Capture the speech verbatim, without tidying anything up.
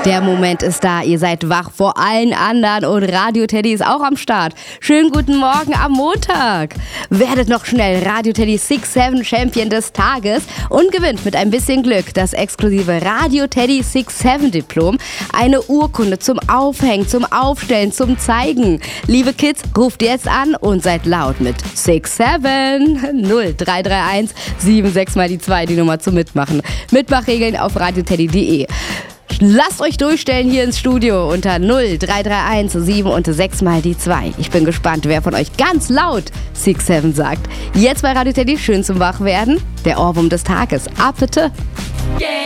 Der Moment ist da, ihr seid wach vor allen anderen und Radio Teddy ist auch am Start. Schönen guten Morgen am Montag. Werdet noch schnell Radio Teddy six seven Champion des Tages und gewinnt mit ein bisschen Glück das exklusive Radio Teddy six seven Diplom. Eine Urkunde zum Aufhängen, zum Aufstellen, zum Zeigen. Liebe Kids, ruft jetzt an und seid laut mit six seven null drei drei eins sieben sechs mal die zwei, die Nummer zum Mitmachen. Mitmachregeln auf radioteddy punkt de. Lasst euch durchstellen hier ins Studio unter null drei drei eins sieben und sechs mal die zwei. Ich bin gespannt, wer von euch ganz laut six seven sagt. Jetzt bei Radio Teddy schön zum Wachwerden. Der Ohrwurm des Tages. Ab bitte.